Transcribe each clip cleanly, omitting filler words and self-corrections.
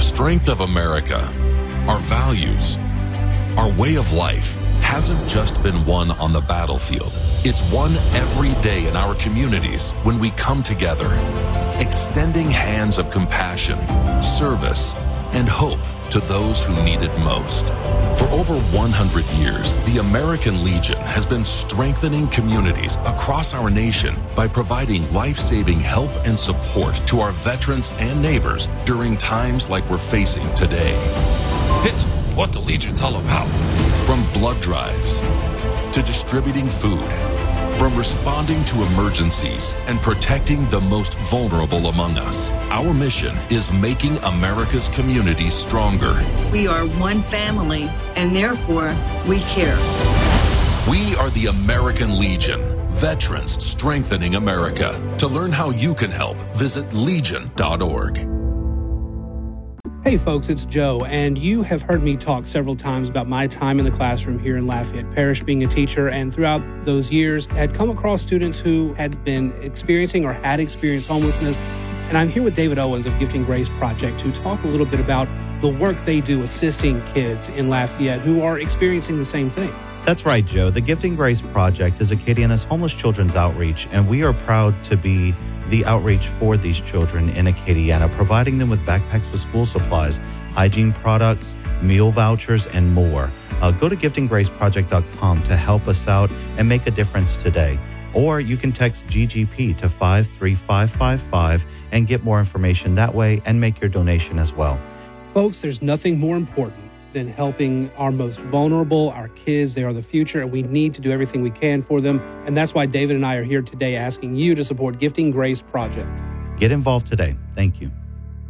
strength of America, our values, our way of life hasn't just been won on the battlefield. It's won every day in our communities when we come together, extending hands of compassion, service, and hope to those who need it most. For over 100 years, the American Legion has been strengthening communities across our nation by providing life-saving help and support to our veterans and neighbors during times like we're facing today. It's what the Legion's all about. From blood drives to distributing food, from responding to emergencies and protecting the most vulnerable among us, our mission is making America's communities stronger. We are one family, and therefore, we care. We are the American Legion, veterans strengthening America. To learn how you can help, visit legion.org. Hey folks, it's Joe, and you have heard me talk several times about my time in the classroom here in Lafayette Parish being a teacher, and throughout those years had come across students who had been experiencing or had experienced homelessness. And I'm here with David Owens of Gifting Grace Project to talk a little bit about the work they do assisting kids in Lafayette who are experiencing the same thing. That's right, Joe. The Gifting Grace Project is Acadiana's homeless children's outreach, and we are proud to be the outreach for these children in Acadiana, providing them with backpacks with school supplies, hygiene products, meal vouchers, and more. Go to giftinggraceproject.com to help us out and make a difference today. Or you can text GGP to 53555 and get more information that way and make your donation as well. Folks, there's nothing more important than helping our most vulnerable, our kids. They are the future, and we need to do everything we can for them. And that's why David and I are here today asking you to support Gifting Grace Project. Get involved today. Thank you.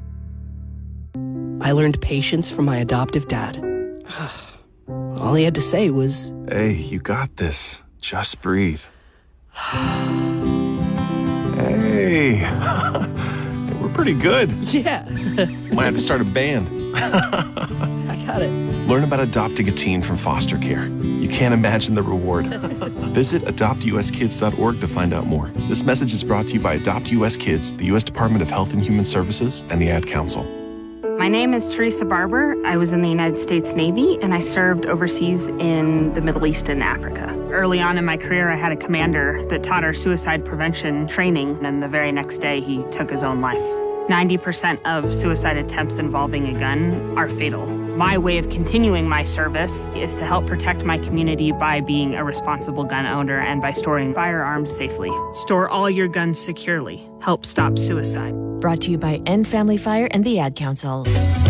I learned patience from my adoptive dad. All he had to say was, "Hey, you got this. Just breathe." Hey, we're pretty good. yeah. Might have to start a band. I got it. Learn about adopting a teen from foster care. You can't imagine the reward. Visit adoptuskids.org to find out more. This message is brought to you by Adopt US Kids, the U.S. Department of Health and Human Services, and the Ad Council. My name is Teresa Barber. I was in the United States Navy, and I served overseas in the Middle East and Africa. Early on in my career, I had a commander that taught our suicide prevention training, and the very next day, he took his own life. 90% of suicide attempts involving a gun are fatal. My way of continuing my service is to help protect my community by being a responsible gun owner and by storing firearms safely. Store all your guns securely. Help stop suicide. Brought to you by End Family Fire and the Ad Council.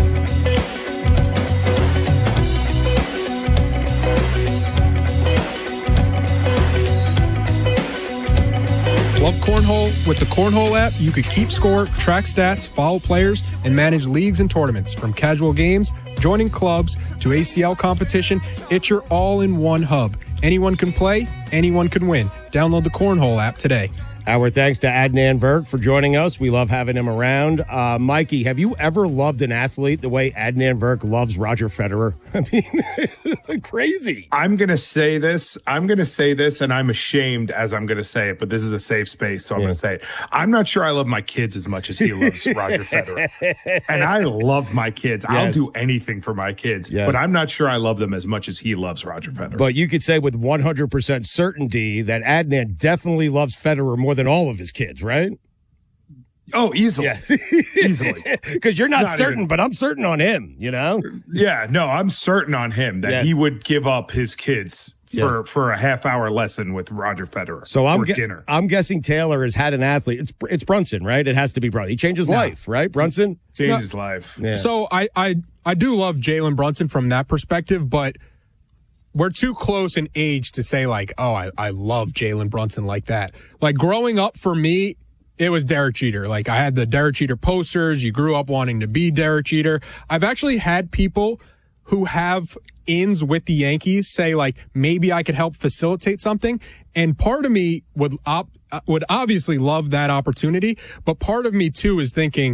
Love cornhole? With the Cornhole app, you could keep score, track stats, follow players, and manage leagues and tournaments. From casual games, joining clubs, to ACL competition, it's your all-in-one hub. Anyone can play, anyone can win. Download the Cornhole app today. Our thanks to Adnan Virk for joining us. We love having him around. Mikey, have you ever loved an athlete the way Adnan Virk loves Roger Federer? I mean, it's crazy. I'm going to say this, and I'm ashamed as I'm going to say it, but this is a safe space, so I'm going to say it. I'm not sure I love my kids as much as he loves Roger Federer. And I love my kids. Yes. I'll do anything for my kids, but I'm not sure I love them as much as he loves Roger Federer. But you could say with 100% certainty that Adnan definitely loves Federer more than all of his kids, right? Oh, easily. Yes. Easily. Because you're not certain, but I'm certain on him, you know? Yeah, no, I'm certain on him that he would give up his kids for a half-hour lesson with Roger Federer. So dinner. I'm guessing Taylor has had an athlete. It's Brunson, right? It has to be Brunson. He changed his life, right? Brunson? Changed his life. Yeah. So I do love Jalen Brunson from that perspective, but we're too close in age to say like, oh, I love Jalen Brunson like that. Like growing up for me, it was Derek Jeter. Like I had the Derek Jeter posters. You grew up wanting to be Derek Jeter. I've actually had people who have ins with the Yankees say like, maybe I could help facilitate something. And part of me would obviously love that opportunity. But part of me too is thinking,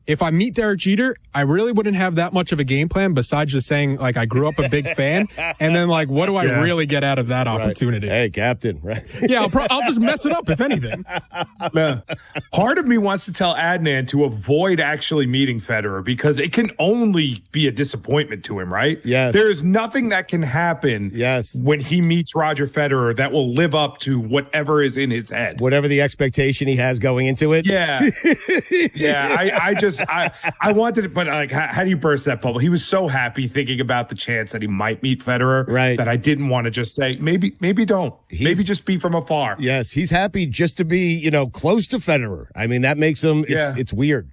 if I meet Derek Jeter, I really wouldn't have that much of a game plan besides just saying, like, I grew up a big fan. And then, like, what do I really get out of that opportunity? Hey, Captain. Right. Yeah, I'll just mess it up, if anything. Part of me wants to tell Adnan to avoid actually meeting Federer because it can only be a disappointment to him, right? Yes. There's nothing that can happen when he meets Roger Federer that will live up to whatever is in his head. Whatever the expectation he has going into it. Yeah. I wanted it, but like, how do you burst that bubble? He was so happy thinking about the chance that he might meet Federer, right? That I didn't want to just say, maybe don't. Maybe just be from afar. Yes, he's happy just to be, close to Federer. I mean, that makes him, it's weird.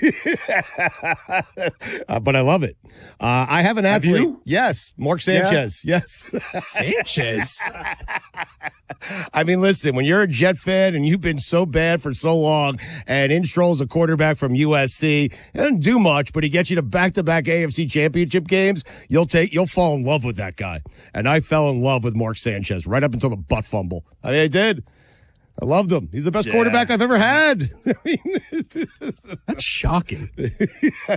But I love it. I have an athlete. You? Yes, Mark Sanchez. Yeah. Yes. Sanchez? I mean, listen, when you're a Jet fan and you've been so bad for so long, and in strolls a quarterback from USC, he doesn't do much, but he gets you to back-to-back AFC championship games, you'll fall in love with that guy. And I fell in love with Mark Sanchez right up until the butt fumble. I mean, I did. I loved him. He's the best quarterback I've ever had. I mean, that's shocking.